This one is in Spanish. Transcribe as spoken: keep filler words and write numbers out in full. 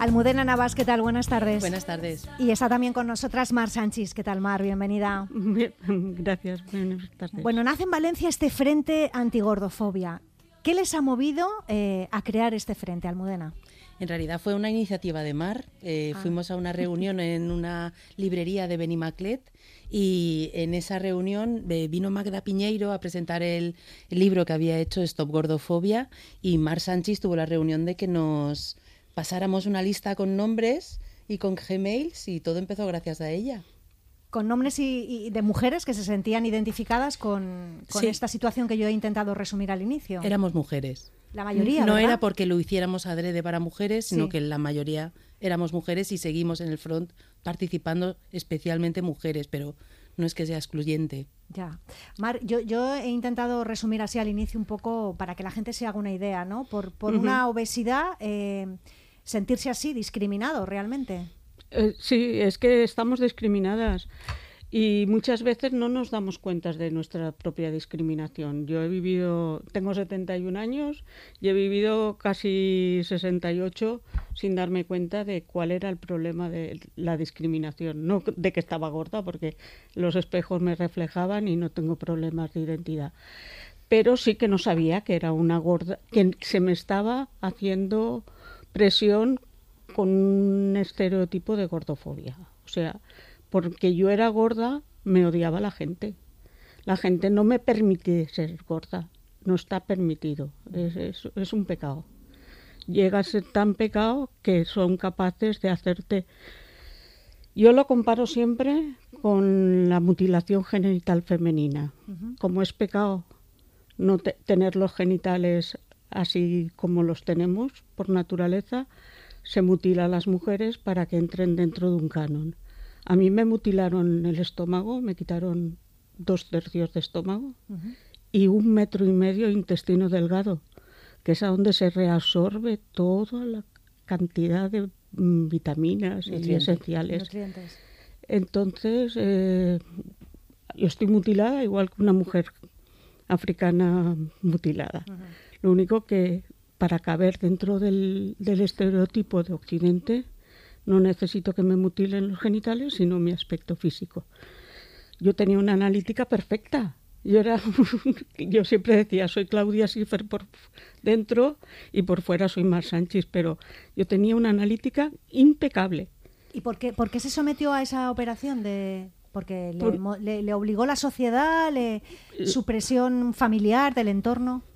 Almudena Navas, ¿qué tal? Buenas tardes. Buenas tardes. Y está también con nosotras Mar Sánchez. ¿Qué tal, Mar? Bienvenida. Gracias, buenas tardes. Bueno, nace en Valencia este Frente Antigordofobia. ¿Qué les ha movido eh, a crear este frente, Almudena? En realidad fue una iniciativa de Mar. Eh, ah. Fuimos a una reunión en una librería de Benimaclet y en esa reunión eh, vino Magda Piñeiro a presentar el, el libro que había hecho Stop Gordofobia, y Mar Sánchez tuvo la reunión de que nos pasáramos una lista con nombres y con Gmails, y todo empezó gracias a ella. Con nombres y, y de mujeres que se sentían identificadas con, con sí. esta situación que yo he intentado resumir al inicio. Éramos mujeres. La mayoría, No ¿verdad? era porque lo hiciéramos adrede para mujeres, sino sí. que la mayoría éramos mujeres y seguimos en el front participando, especialmente mujeres, pero no es que sea excluyente. Ya. Mar, yo, yo he intentado resumir así al inicio un poco para que la gente se haga una idea, ¿no? Por, por uh-huh. una obesidad, eh, sentirse así discriminado realmente. Eh, sí, es que estamos discriminadas y muchas veces no nos damos cuenta de nuestra propia discriminación. Yo he vivido, tengo setenta y un años y he vivido casi sesenta y ocho sin darme cuenta de cuál era el problema de la discriminación. No de que estaba gorda, porque los espejos me reflejaban y no tengo problemas de identidad. Pero sí que no sabía que era una gorda, que se me estaba haciendo presión con un estereotipo de gordofobia. O sea, porque yo era gorda, me odiaba la gente. La gente no me permite ser gorda, no está permitido, es, es, es un pecado. Llega a ser tan pecado que son capaces de hacerte... Yo lo comparo siempre con la mutilación genital femenina. Uh-huh. Como es pecado no te, tener los genitales así como los tenemos por naturaleza, se mutila a las mujeres para que entren dentro de un canon. A mí me mutilaron el estómago, me quitaron dos tercios de estómago uh-huh. y un metro y medio de intestino delgado, que es a donde se reabsorbe toda la cantidad de mm, vitaminas Nutrientes. y esenciales. Nutrientes. Entonces, eh, yo estoy mutilada igual que una mujer africana mutilada. Uh-huh. Lo único que para caber dentro del, del estereotipo de Occidente, no necesito que me mutilen los genitales, sino mi aspecto físico. Yo tenía una analítica perfecta. Yo era, yo siempre decía, soy Claudia Schiffer por dentro y por fuera soy Mar Sánchez, pero yo tenía una analítica impecable. ¿Y por qué, por qué se sometió a esa operación? De, porque le, por, le, le obligó la sociedad, le, su presión familiar del entorno.